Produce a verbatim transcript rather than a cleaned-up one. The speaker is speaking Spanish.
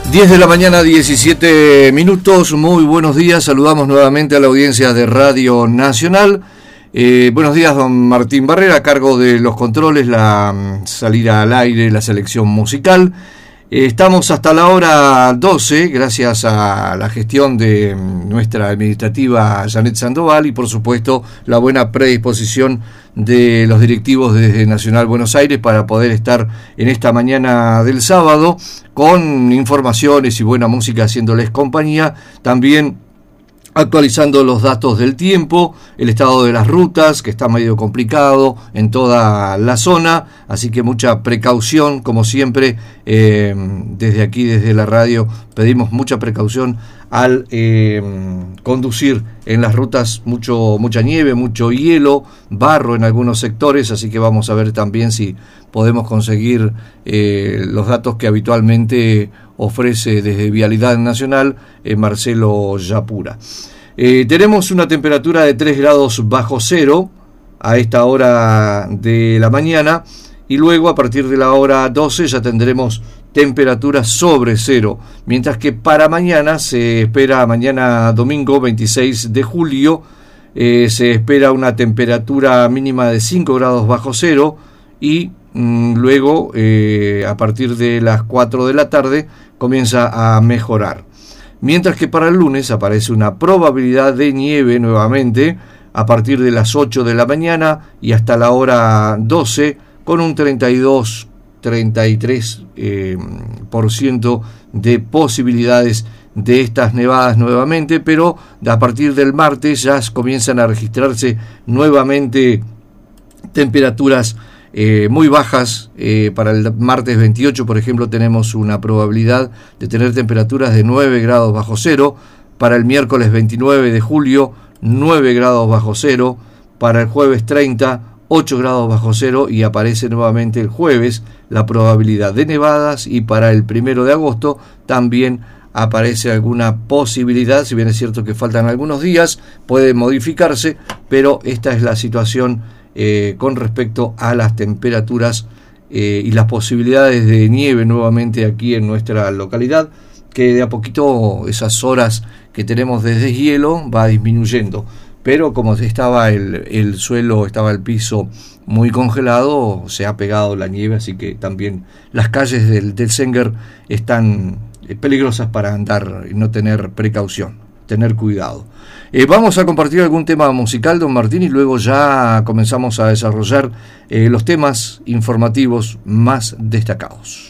diez de la mañana, diecisiete minutos. Muy buenos días. Saludamos nuevamente a la audiencia de Radio Nacional. Eh, buenos días, don Martín Barrera, a cargo de los controles, la um, salida al aire, la selección musical. Eh, estamos hasta la hora doce, gracias a la gestión de um, nuestra administrativa Janet Sandoval y, por supuesto, la buena predisposición de los directivos desde Nacional Buenos Aires para poder estar en esta mañana del sábado con informaciones y buena música haciéndoles compañía. También actualizando los datos del tiempo, el estado de las rutas, que está medio complicado en toda la zona, así que mucha precaución, como siempre, eh, desde aquí, desde la radio, pedimos mucha precaución al eh, conducir en las rutas, mucho mucha nieve, mucho hielo, barro en algunos sectores, así que vamos a ver también si podemos conseguir eh, los datos que habitualmente ofrece desde Vialidad Nacional eh, Marcelo Yapura. Eh, tenemos una temperatura de tres grados bajo cero a esta hora de la mañana, y luego a partir de la hora doce ya tendremos temperaturas sobre cero, mientras que para mañana se espera, mañana domingo veintiséis de julio, eh, se espera una temperatura mínima de cinco grados bajo cero y mmm, luego eh, a partir de las cuatro de la tarde comienza a mejorar. Mientras que para el lunes aparece una probabilidad de nieve nuevamente a partir de las ocho de la mañana y hasta la hora doce, con un treinta y dos a treinta y tres eh, por ciento de posibilidades de estas nevadas nuevamente, pero a partir del martes ya comienzan a registrarse nuevamente temperaturas Eh, muy bajas. Eh, para el martes veintiocho, por ejemplo, tenemos una probabilidad de tener temperaturas de nueve grados bajo cero. Para el miércoles veintinueve de julio, nueve grados bajo cero. Para el jueves treinta, ocho grados bajo cero, y aparece nuevamente el jueves la probabilidad de nevadas, y para el primero de agosto también aparece alguna posibilidad, si bien es cierto que faltan algunos días, puede modificarse, pero esta es la situación Eh, con respecto a las temperaturas eh, y las posibilidades de nieve nuevamente aquí en nuestra localidad, que de a poquito esas horas que tenemos de deshielo va disminuyendo, pero como estaba el, el suelo, estaba el piso muy congelado, se ha pegado la nieve, así que también las calles del, del Senguer están peligrosas para andar y no tener precaución, tener cuidado. Eh, vamos a compartir algún tema musical, don Martín, y luego ya comenzamos a desarrollar eh, los temas informativos más destacados.